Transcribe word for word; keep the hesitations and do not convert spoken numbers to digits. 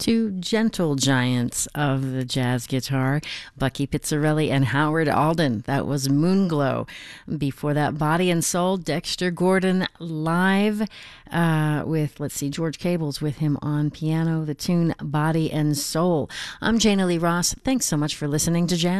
Two gentle giants of the jazz guitar, Bucky Pizzarelli and Howard Alden. That was Moonglow. Before that, Body and Soul, Dexter Gordon live uh, with, let's see, George Cables with him on piano, the tune Body and Soul. I'm Jana Lee Ross. Thanks so much for listening to Jazz.